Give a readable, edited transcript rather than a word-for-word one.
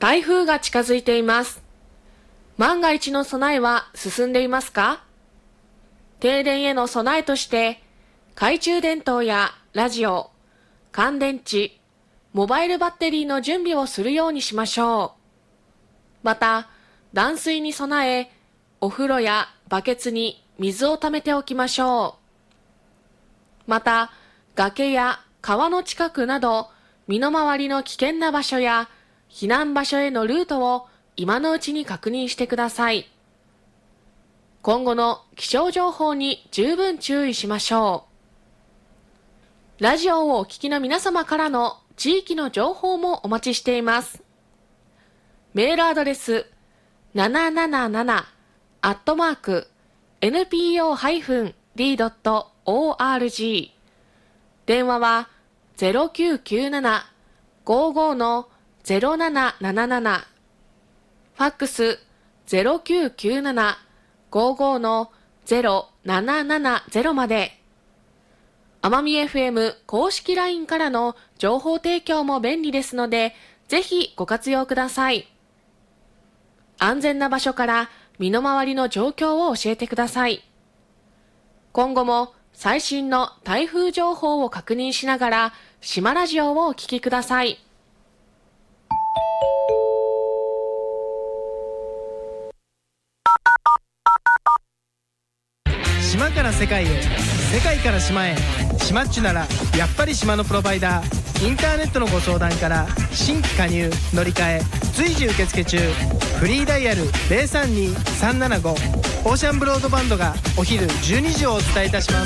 台風が近づいています。万が一の備えは進んでいますか？停電への備えとして、懐中電灯やラジオ、乾電池、モバイルバッテリーの準備をするようにしましょう。また、断水に備え、お風呂やバケツに水を溜めておきましょう。また、崖や川の近くなど、身の回りの危険な場所や避難場所へのルートを今のうちに確認してください。今後の気象情報に十分注意しましょう。ラジオをお聞きの皆様からの地域の情報もお待ちしています。メールアドレス777-npo-d.org、 電話は 0997-55-0777、 ファックス 0997-55-0770 まで。奄美 FM 公式 LINE からの情報提供も便利ですので、ぜひご活用ください。安全な場所から身の回りの状況を教えてください。今後も最新の台風情報を確認しながら、島ラジオをお聞きください。 島から世界へ、世界から島へ。島っちゅならやっぱり島のプロバイダー。インターネットのご相談から新規加入、乗り換え随時受付中。フリーダイヤル 032-375。 オーシャンブロードバンドがお昼12時をお伝えいたします。